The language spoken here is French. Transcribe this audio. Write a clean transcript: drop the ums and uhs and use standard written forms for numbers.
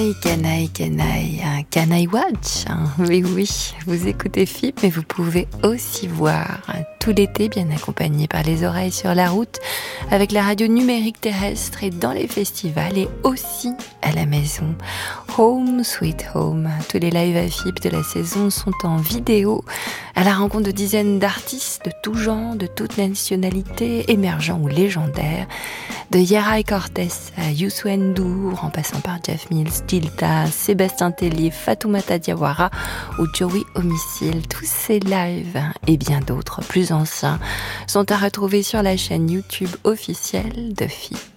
Canaille, canaille, un canaille watch. Oui, vous écoutez FIP, mais vous pouvez aussi voir tout l'été bien accompagné par les oreilles sur la route, avec la radio numérique terrestre et dans les festivals et aussi à la maison. Home Sweet Home. Tous les lives à FIP de la saison sont en vidéo, à la rencontre de dizaines d'artistes de tout genre, de toute nationalité, émergents ou légendaires, de Yeray Cortés à Youssou N'Dour, en passant par Jeff Mills, Gilda, Sébastien Tellier, Fatoumata Diawara ou Joey Homicile. Tous ces lives et bien d'autres plus anciens sont à retrouver sur la chaîne YouTube officielle de FIP.